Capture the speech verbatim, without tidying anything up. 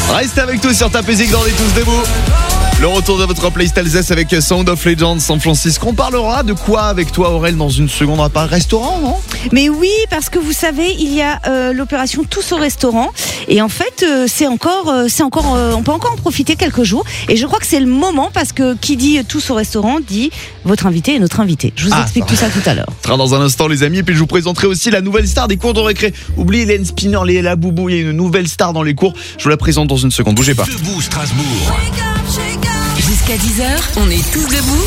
Restez avec tous sur Tapézik dans les tous debout. Le retour de votre playlist Alsace avec Sound of Legends San Francisco. On parlera de quoi avec toi, Aurel, dans une seconde? On va pas un restaurant, non? Mais oui, parce que vous savez, il y a euh, l'opération Tous au restaurant. Et en fait, euh, c'est encore, euh, c'est encore, euh, on peut encore en profiter quelques jours. Et je crois que c'est le moment, parce que qui dit Tous au restaurant dit votre invité et notre invité. Je vous Ah, explique ça tout ça tout à l'heure. Ce sera dans un instant, les amis. Et puis je vous présenterai aussi la nouvelle star des cours de récré. Oubliez Hélène Spinner, les la Boubou. Il y a une nouvelle star dans les cours. Je vous la présente dans une seconde. Bougez pas. Debout Strasbourg. Jusqu'à dix heures, on est tous debout